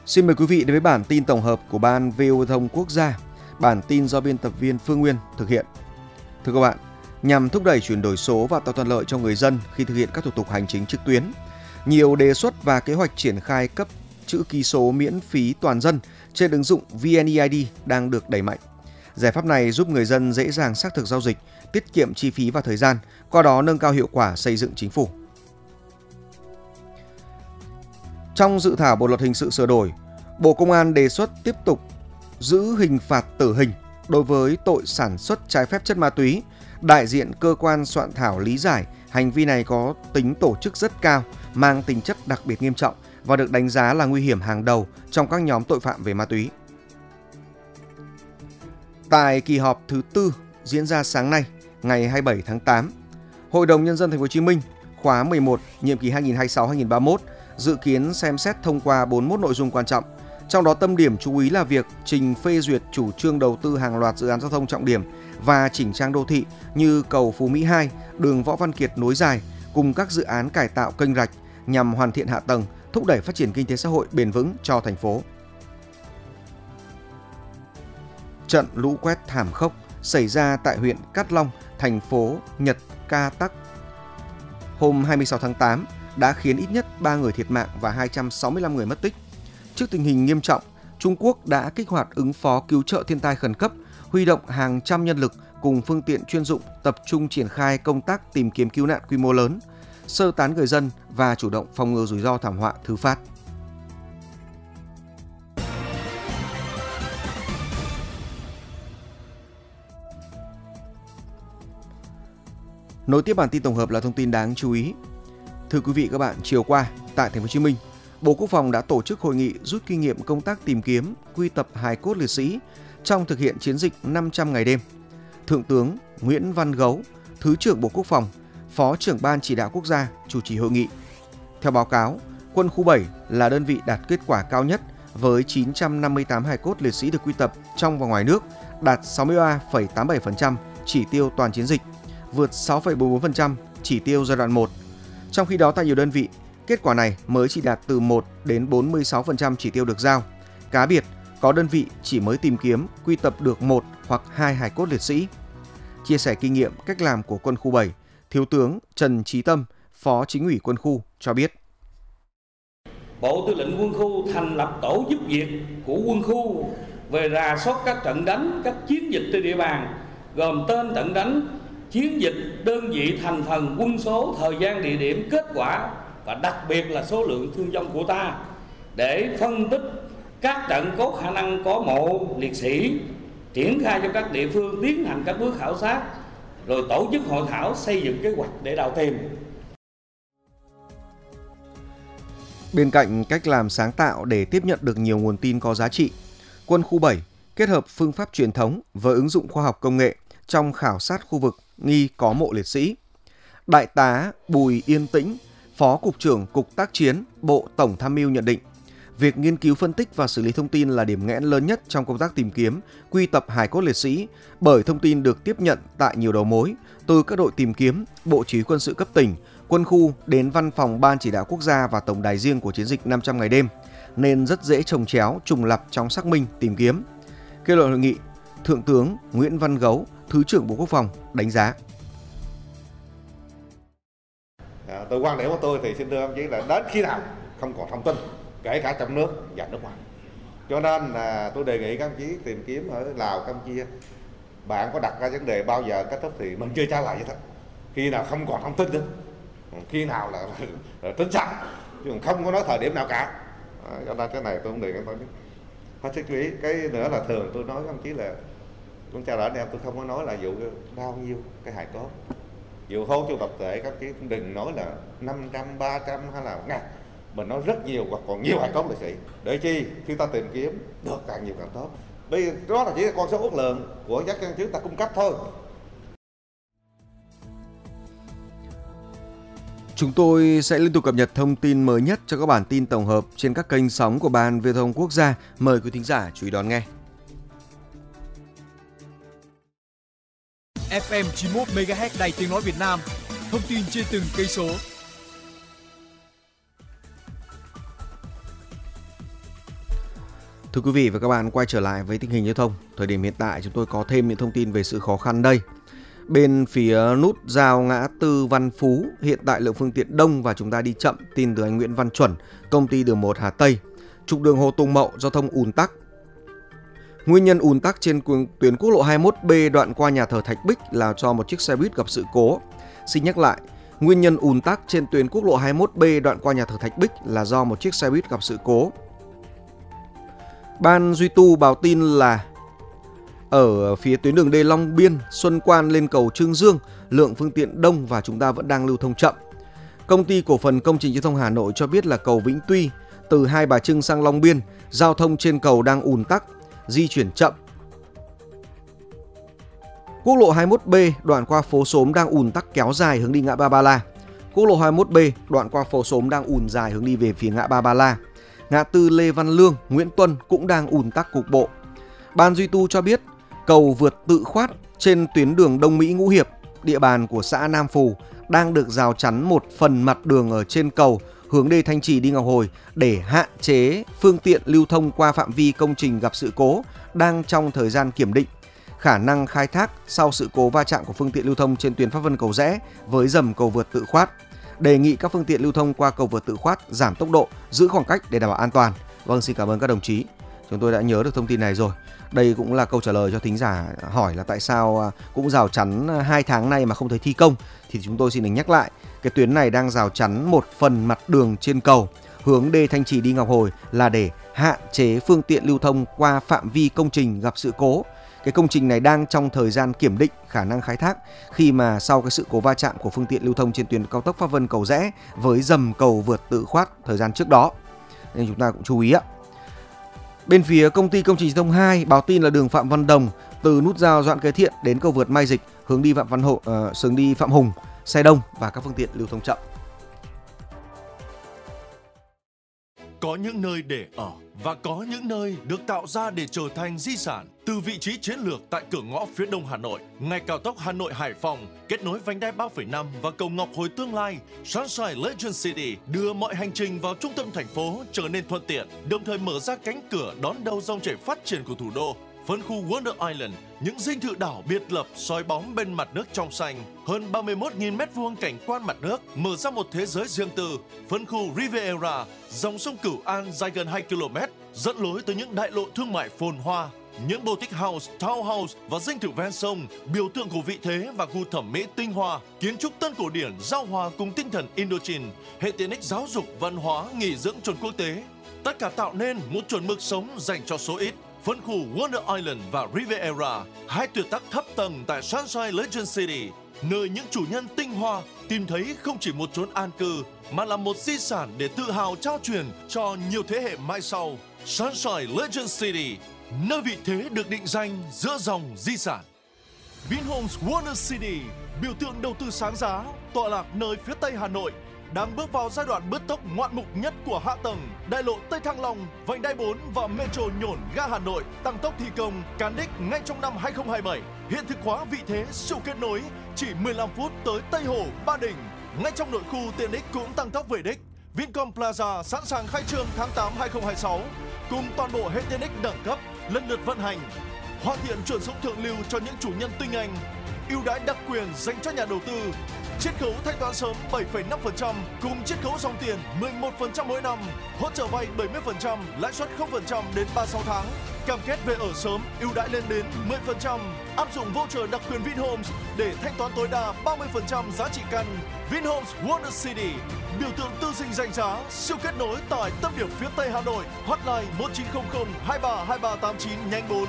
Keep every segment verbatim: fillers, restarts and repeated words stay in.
Xin mời quý vị đến với bản tin tổng hợp của Ban vê o Thông Quốc gia. Bản tin do biên tập viên Phương Nguyên thực hiện. Thưa các bạn, nhằm thúc đẩy chuyển đổi số và tạo thuận lợi cho người dân khi thực hiện các thủ tục hành chính trực tuyến, nhiều đề xuất và kế hoạch triển khai cấp chữ ký số miễn phí toàn dân trên ứng dụng vê en e i đê đang được đẩy mạnh. Giải pháp này giúp người dân dễ dàng xác thực giao dịch, tiết kiệm chi phí và thời gian, qua đó nâng cao hiệu quả xây dựng chính phủ. Trong dự thảo Bộ luật hình sự sửa đổi, Bộ Công an đề xuất tiếp tục giữ hình phạt tử hình đối với tội sản xuất trái phép chất ma túy. Đại diện cơ quan soạn thảo lý giải hành vi này có tính tổ chức rất cao, mang tính chất đặc biệt nghiêm trọng và được đánh giá là nguy hiểm hàng đầu trong các nhóm tội phạm về ma túy. Tại kỳ họp thứ tư diễn ra sáng nay, ngày hai mươi bảy tháng tám, Hội đồng Nhân dân Thành phố Hồ Chí Minh khóa mười một, nhiệm kỳ hai nghìn không trăm hai mươi sáu đến hai nghìn không trăm ba mươi mốt dự kiến xem xét thông qua bốn mươi mốt nội dung quan trọng. Trong đó tâm điểm chú ý là việc trình phê duyệt chủ trương đầu tư hàng loạt dự án giao thông trọng điểm và chỉnh trang đô thị như cầu Phú Mỹ hai, đường Võ Văn Kiệt nối dài cùng các dự án cải tạo kênh rạch nhằm hoàn thiện hạ tầng, thúc đẩy phát triển kinh tế xã hội bền vững cho thành phố. Trận lũ quét thảm khốc xảy ra tại huyện Cát Long, thành phố Nhật Ca Tắc hôm hai mươi sáu tháng tám đã khiến ít nhất ba người thiệt mạng và hai trăm sáu mươi lăm người mất tích. Trước tình hình nghiêm trọng, Trung Quốc đã kích hoạt ứng phó cứu trợ thiên tai khẩn cấp, huy động hàng trăm nhân lực cùng phương tiện chuyên dụng tập trung triển khai công tác tìm kiếm cứu nạn quy mô lớn, sơ tán người dân và chủ động phòng ngừa rủi ro thảm họa thứ phát. Nối tiếp bản tin tổng hợp là thông tin đáng chú ý. Thưa quý vị các bạn, chiều qua tại Thành phố Hồ Chí Minh, Bộ Quốc phòng đã tổ chức hội nghị rút kinh nghiệm công tác tìm kiếm, quy tập hài cốt liệt sĩ trong thực hiện chiến dịch năm trăm ngày đêm. Thượng tướng Nguyễn Văn Gấu, Thứ trưởng Bộ Quốc phòng, Phó trưởng Ban Chỉ đạo Quốc gia chủ trì hội nghị. Theo báo cáo, Quân khu bảy là đơn vị đạt kết quả cao nhất với chín trăm năm mươi tám hài cốt liệt sĩ được quy tập trong và ngoài nước, đạt sáu mươi ba phẩy tám mươi bảy phần trăm chỉ tiêu toàn chiến dịch, vượt sáu phẩy bốn mươi bốn phần trăm chỉ tiêu giai đoạn một. Trong khi đó tại nhiều đơn vị, kết quả này mới chỉ đạt từ một đến bốn mươi sáu phần trăm chỉ tiêu được giao. Cá biệt, có đơn vị chỉ mới tìm kiếm, quy tập được một hoặc hai hài cốt liệt sĩ. Chia sẻ kinh nghiệm cách làm của Quân khu bảy, Thiếu tướng Trần Chí Tâm, Phó Chính ủy Quân khu cho biết. Bộ Tư lệnh Quân khu thành lập tổ giúp việc của Quân khu về rà soát các trận đánh, các chiến dịch trên địa bàn, gồm tên trận đánh, chiến dịch, đơn vị, thành phần, quân số, thời gian, địa điểm, kết quả và đặc biệt là số lượng thương vong của ta, để phân tích các trận có khả năng có mộ liệt sĩ, triển khai cho các địa phương tiến hành các bước khảo sát, rồi tổ chức hội thảo xây dựng kế hoạch để đào tìm. Bên cạnh cách làm sáng tạo để tiếp nhận được nhiều nguồn tin có giá trị, Quân khu bảy kết hợp phương pháp truyền thống với ứng dụng khoa học công nghệ trong khảo sát khu vực nghi có mộ liệt sĩ. Đại tá Bùi Yên Tĩnh, Phó Cục trưởng Cục Tác chiến, Bộ Tổng tham mưu nhận định, việc nghiên cứu phân tích và xử lý thông tin là điểm nghẽn lớn nhất trong công tác tìm kiếm, quy tập hài cốt liệt sĩ, bởi thông tin được tiếp nhận tại nhiều đầu mối, từ các đội tìm kiếm, Bộ Chỉ huy Quân sự cấp tỉnh, quân khu đến Văn phòng Ban Chỉ đạo Quốc gia và tổng đài riêng của chiến dịch năm trăm ngày đêm, nên rất dễ chồng chéo, trùng lặp trong xác minh, tìm kiếm. Kết luận hội nghị, Thượng tướng Nguyễn Văn Gấu, Thứ trưởng Bộ Quốc phòng đánh giá. À, từ quan điểm của tôi thì xin thưa ông chí là đến khi nào không còn thông tin, kể cả trong nước và nước ngoài. Cho nên là tôi đề nghị các ông chí tìm kiếm ở Lào, Campuchia. Bạn có đặt ra vấn đề bao giờ kết thúc thì mình chưa trả lời vậy thôi. Khi nào không còn thông tin nữa, khi nào là, là, là tính xác, chứ không có nói thời điểm nào cả. À, cho nên cái này tôi không đề nghị tôi hết sức chú ý. Cái nữa là thường tôi nói các ông chí là con trao đổi anh em, tôi không có nói là vụ bao nhiêu cái hài cốt, vụ hôn cho tập thể, các chí cũng đừng nói là năm trăm, ba trăm hay là một ngàn, mình nói rất nhiều hoặc còn nhiều hài cốt liệt sĩ, để chi khi ta tìm kiếm được càng nhiều càng tốt. Bây giờ đó là chỉ là con số ước lượng của các nhân chứng ta cung cấp thôi. Chúng tôi sẽ liên tục cập nhật thông tin mới nhất cho các bản tin tổng hợp trên các kênh sóng của Ban Viễn thông Quốc gia. Mời quý thính giả chú ý đón nghe. ép em chín mươi mốt mê ga héc Đài Tiếng nói Việt Nam, thông tin trên từng cây số. Thưa quý vị và các bạn, quay trở lại với tình hình giao thông. Thời điểm hiện tại chúng tôi có thêm những thông tin về sự khó khăn đây. Bên phía nút giao ngã tư Văn Phú, hiện tại lượng phương tiện đông và chúng ta đi chậm. Tin từ anh Nguyễn Văn Chuẩn, công ty đường một Hà Tây. Trục đường Hồ Tùng Mậu, giao thông ùn tắc. Nguyên nhân ùn tắc trên tuyến quốc lộ hai mươi mốt B đoạn qua nhà thờ Thạch Bích là do một chiếc xe buýt gặp sự cố. Xin nhắc lại, nguyên nhân ùn tắc trên tuyến quốc lộ hai mươi mốt B đoạn qua nhà thờ Thạch Bích là do một chiếc xe buýt gặp sự cố. Ban duy tu báo tin là ở phía tuyến đường D Long Biên, Xuân Quan lên cầu Trương Dương, lượng phương tiện đông và chúng ta vẫn đang lưu thông chậm. Công ty cổ phần công trình giao thông Hà Nội cho biết là cầu Vĩnh Tuy từ Hai Bà Trưng sang Long Biên, giao thông trên cầu đang ùn tắc, di chuyển chậm. Quốc lộ hai mươi mốt B đoạn qua phố Xóm đang ùn tắc kéo dài hướng đi ngã ba Ba La. Quốc lộ hai mươi mốt B đoạn qua phố Xóm đang ùn dài hướng đi về phía ngã ba Ba La. Ngã tư Lê Văn Lương, Nguyễn Tuân cũng đang ùn tắc cục bộ. Ban duy tu cho biết cầu vượt tự khoát trên tuyến đường Đông Mỹ Ngũ Hiệp, địa bàn của xã Nam Phù đang được rào chắn một phần mặt đường ở trên cầu hướng đi Thanh Trì đi Ngọc Hồi để hạn chế phương tiện lưu thông qua phạm vi công trình gặp sự cố, đang trong thời gian kiểm định. Khả năng khai thác sau sự cố va chạm của phương tiện lưu thông trên tuyến Pháp Vân Cầu Rẽ với dầm cầu vượt tự khoát. Đề nghị các phương tiện lưu thông qua cầu vượt tự khoát giảm tốc độ, giữ khoảng cách để đảm bảo an toàn. Vâng, xin cảm ơn các đồng chí. Chúng tôi đã nhớ được thông tin này rồi. Đây cũng là câu trả lời cho thính giả hỏi là tại sao cũng rào chắn hai tháng nay mà không thấy thi công. Thì chúng tôi xin được nhắc lại, cái tuyến này đang rào chắn một phần mặt đường trên cầu hướng D Thanh Trì đi Ngọc Hồi là để hạn chế phương tiện lưu thông qua phạm vi công trình gặp sự cố. Cái công trình này đang trong thời gian kiểm định khả năng khai thác khi mà sau cái sự cố va chạm của phương tiện lưu thông trên tuyến cao tốc Pháp Vân Cầu Rẽ với dầm cầu vượt tự khoát thời gian trước đó. Nên chúng ta cũng chú ý ạ. Bên phía công ty công trình giao thông hai báo tin là đường Phạm Văn Đồng từ nút giao Doãn Kế Thiện đến cầu vượt Mai Dịch hướng đi Phạm Văn Hộ, uh, hướng đi Phạm Hùng, xe đông và các phương tiện lưu thông chậm. Có những nơi để ở và có những nơi được tạo ra để trở thành di sản. Từ vị trí chiến lược tại cửa ngõ phía đông Hà Nội, ngay cao tốc Hà Nội Hải Phòng kết nối vành đai ba phẩy năm và cầu Ngọc Hồi tương lai, Sunshine Legend City đưa mọi hành trình vào trung tâm thành phố trở nên thuận tiện, đồng thời mở ra cánh cửa đón đầu dòng chảy phát triển của thủ đô. Phân khu Wonder Island, những dinh thự đảo biệt lập soi bóng bên mặt nước trong xanh, hơn ba mươi mốt nghìn mét vuông cảnh quan mặt nước, mở ra một thế giới riêng tư. Phân khu Riviera, dòng sông Cửu An dài gần hai ki lô mét, dẫn lối tới những đại lộ thương mại phồn hoa, những boutique house, townhouse và dinh thự ven sông, biểu tượng của vị thế và gu thẩm mỹ tinh hoa, kiến trúc tân cổ điển giao hòa cùng tinh thần Indochine, hệ tiện ích giáo dục, văn hóa, nghỉ dưỡng chuẩn quốc tế. Tất cả tạo nên một chuẩn mực sống dành cho số ít. Phân khu Wonder Island và Riviera, hai tuyệt tác thấp tầng tại Sunshine Legend City, nơi những chủ nhân tinh hoa tìm thấy không chỉ một chốn an cư mà là một di sản để tự hào trao truyền cho nhiều thế hệ mai sau. Sunshine Legend City, nơi vị thế được định danh giữa dòng di sản. Vinhomes Wonder City, biểu tượng đầu tư sáng giá, tọa lạc nơi phía tây Hà Nội, đang bước vào giai đoạn bứt tốc ngoạn mục nhất của hạ tầng. Đại lộ Tây Thăng Long, vành đai bốn và metro Nhổn ga Hà Nội tăng tốc thi công cán đích ngay trong năm hai không hai bảy. Hiện thực hóa vị thế siêu kết nối chỉ mười lăm phút tới Tây Hồ, Ba Đình. Ngay trong nội khu tiện ích cũng tăng tốc về đích. Vincom Plaza sẵn sàng khai trương tháng tám hai không hai sáu cùng toàn bộ hệ tiện ích đẳng cấp lần lượt vận hành. Hoàn thiện chuẩn dụng thượng lưu cho những chủ nhân tinh anh. Ưu đãi đặc quyền dành cho nhà đầu tư. Chiết khấu thanh toán sớm bảy phẩy năm phần trăm cùng chiết khấu dòng tiền mười một phần trăm mỗi năm, hỗ trợ vay bảy mươi phần trăm, lãi suất không phần trăm đến ba mươi sáu tháng. Cam kết về ở sớm, ưu đãi lên đến mười phần trăm. Áp dụng voucher đặc quyền Vinhomes để thanh toán tối đa ba mươi phần trăm giá trị căn. Vinhomes Wonder City, biểu tượng tư dinh danh giá, siêu kết nối tại tâm điểm phía Tây Hà Nội. Hotline một chín không không hai ba hai ba tám chín nhánh bốn.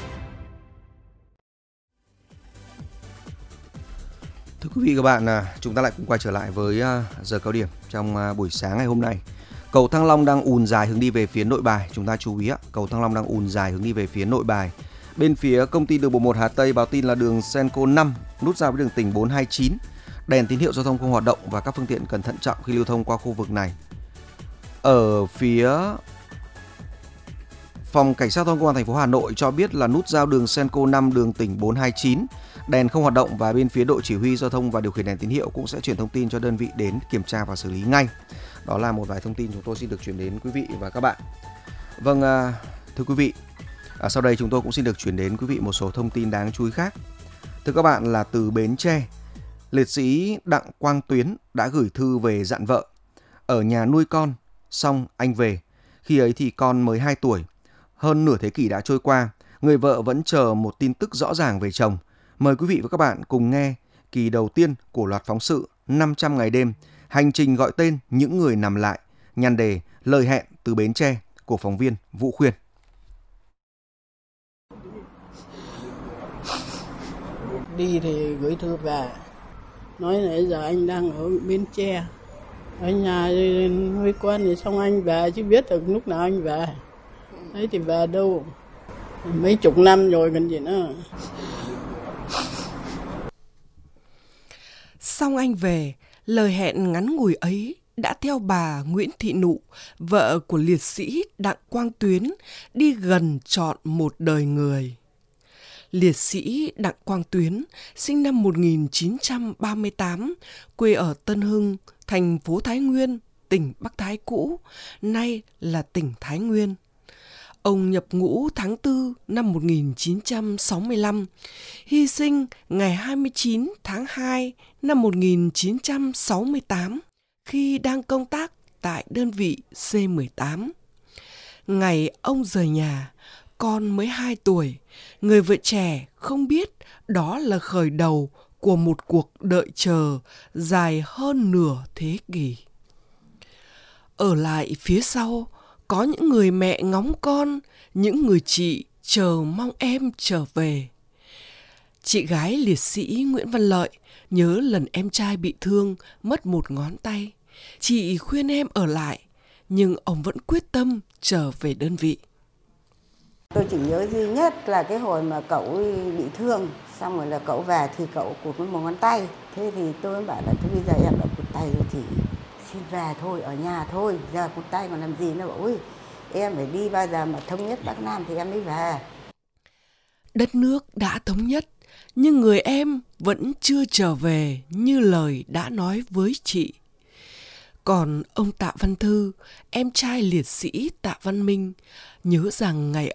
Thưa quý vị và các bạn, chúng ta lại cùng quay trở lại với giờ cao điểm trong buổi sáng ngày hôm nay. Cầu Thăng Long đang ùn dài hướng đi về phía Nội Bài. Chúng ta chú ý ạ, cầu Thăng Long đang ùn dài hướng đi về phía Nội Bài. Bên phía công ty đường bộ một Hà Tây báo tin là đường Senco năm nút giao với đường tỉnh bốn hai chín. Đèn tín hiệu giao thông không hoạt động và các phương tiện cần thận trọng khi lưu thông qua khu vực này. Ở phía Phòng Cảnh sát giao thông Công an thành phố Hà Nội cho biết là nút giao đường Senco năm đường tỉnh bốn hai chín đèn không hoạt động và bên phía đội chỉ huy giao thông và điều khiển đèn tín hiệu cũng sẽ chuyển thông tin cho đơn vị đến kiểm tra và xử lý ngay. Đó là một vài thông tin chúng tôi xin được chuyển đến quý vị và các bạn. Vâng, Thưa quý vị, à, sau đây chúng tôi cũng xin được chuyển đến quý vị một số thông tin đáng chú ý khác. Thưa các bạn, là từ Bến Tre, liệt sĩ Đặng Quang Tuyến đã gửi thư về dặn vợ: ở nhà nuôi con, xong anh về. Khi ấy thì con mới hai tuổi. Hơn nửa thế kỷ đã trôi qua, người vợ vẫn chờ một tin tức rõ ràng về chồng. Mời quý vị và các bạn cùng nghe kỳ đầu tiên của loạt phóng sự năm trăm ngày đêm, hành trình gọi tên những người nằm lại, nhan đề Lời hẹn từ Bến Tre của phóng viên Vũ Khuyên. Đi thì gửi thư về, nói là giờ anh đang ở Bến Tre, ở nhà nuôi con thì xong anh về, chứ biết được lúc nào anh về. Đấy thì về đâu, mấy chục năm rồi còn gì nữa. Xong anh về, lời hẹn ngắn ngủi ấy đã theo bà Nguyễn Thị Nụ, vợ của liệt sĩ Đặng Quang Tuyến, đi gần trọn một đời người. Liệt sĩ Đặng Quang Tuyến sinh năm một nghìn chín trăm ba mươi tám, quê ở Tân Hưng, thành phố Thái Nguyên, tỉnh Bắc Thái cũ, nay là tỉnh Thái Nguyên. Ông nhập ngũ tháng tư năm một nghìn chín trăm sáu mươi lăm, hy sinh ngày hai mươi chín tháng hai năm một nghìn chín trăm sáu mươi tám khi đang công tác tại đơn vị C mười tám. Ngày ông rời nhà, con mới hai tuổi, người vợ trẻ không biết đó là khởi đầu của một cuộc đợi chờ dài hơn nửa thế kỷ. Ở lại phía sau, có những người mẹ ngóng con, những người chị chờ mong em trở về. Chị gái liệt sĩ Nguyễn Văn Lợi nhớ lần em trai bị thương, mất một ngón tay. Chị khuyên em ở lại, nhưng ông vẫn quyết tâm trở về đơn vị. Tôi chỉ nhớ duy nhất là cái hồi mà cậu bị thương, xong rồi là cậu về thì cậu cụt một ngón tay. Thế thì tôi mới bảo là thôi bây giờ em đã cụt tay rồi thì xin về thôi, ở nhà thôi, giờ cụt tay còn làm gì nữa. Bảo ôi, em phải đi bao giờ mà thống nhất Bắc Nam thì em mới về. Đất nước đã thống nhất, nhưng người em vẫn chưa trở về như lời đã nói với chị. Còn ông Tạ Văn Thư, em trai liệt sĩ Tạ Văn Minh, nhớ rằng ngày